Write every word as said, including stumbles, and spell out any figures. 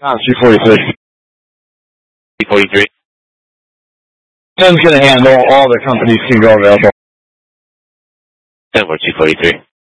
Ah, two forty-three. two forty-three. ten's going to handle. All the companies can go available. ten four two forty-three.